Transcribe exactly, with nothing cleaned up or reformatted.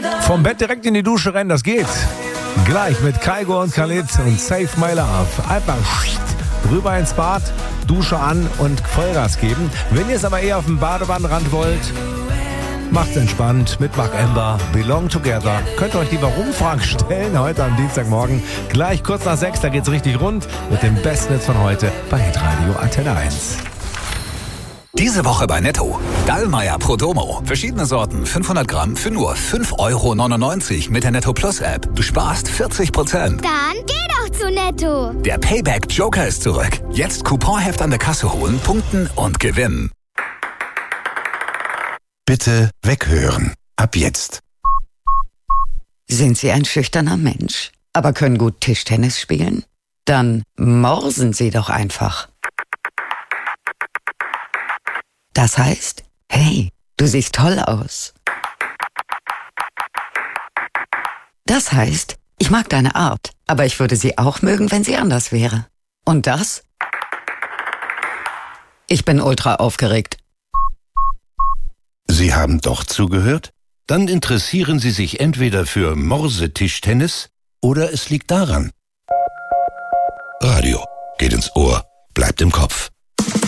Vom Bett direkt in die Dusche rennen, das geht. Gleich mit Kygo und Khalid und Save My Love. Einfach rüber ins Bad, Dusche an und Vollgas geben. Wenn ihr es aber eher auf dem Badewannenrand wollt, macht's entspannt mit Marc Ember, Belong Together. Könnt ihr euch die Warum-Fragen stellen heute am Dienstagmorgen. Gleich kurz nach sechs, da geht's richtig rund mit dem besten Hits von heute bei Hitradio Antenne eins. Diese Woche bei Netto. Dallmayr Prodomo. Verschiedene Sorten, fünfhundert Gramm für nur fünf Euro neunundneunzig mit der Netto Plus App. Du sparst vierzig Prozent. Dann geh doch zu Netto. Der Payback Joker ist zurück. Jetzt Couponheft an der Kasse holen, punkten und gewinnen. Bitte weghören. Ab jetzt. Sind Sie ein schüchterner Mensch, aber können gut Tischtennis spielen? Dann morsen Sie doch einfach. Das heißt, hey, du siehst toll aus. Das heißt, ich mag deine Art, aber ich würde sie auch mögen, wenn sie anders wäre. Und das? Ich bin ultra aufgeregt. Sie haben doch zugehört? Dann interessieren Sie sich entweder für Morsetischtennis oder es liegt daran. Radio geht ins Ohr, bleibt im Kopf.